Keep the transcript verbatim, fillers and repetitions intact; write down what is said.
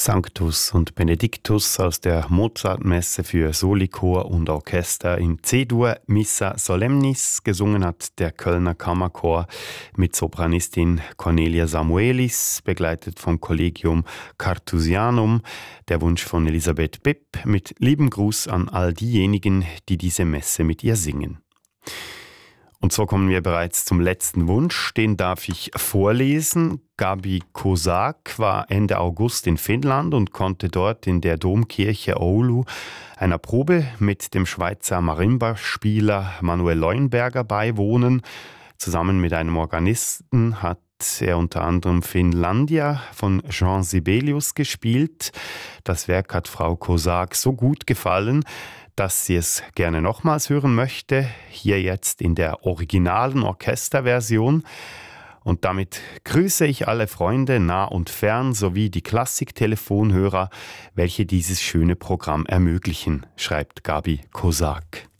Sanctus und Benedictus aus der Mozart-Messe für Soli, Chor und Orchester in C-Dur Missa Solemnis. Gesungen hat der Kölner Kammerchor mit Sopranistin Cornelia Samuelis, begleitet vom Collegium Carthusianum. Der Wunsch von Elisabeth Bipp mit liebem Gruß an all diejenigen, die diese Messe mit ihr singen. Und so kommen wir bereits zum letzten Wunsch, den darf ich vorlesen. Gabi Kozak war Ende August in Finnland und konnte dort in der Domkirche Oulu einer Probe mit dem Schweizer Marimba-Spieler Manuel Leuenberger beiwohnen. Zusammen mit einem Organisten hat er unter anderem Finnlandia von Jean Sibelius gespielt. Das Werk hat Frau Kozak so gut gefallen, dass sie es gerne nochmals hören möchte, hier jetzt in der originalen Orchesterversion. Und damit grüße ich alle Freunde nah und fern sowie die Klassik-Telefonhörer, welche dieses schöne Programm ermöglichen, schreibt Gabi Kozak.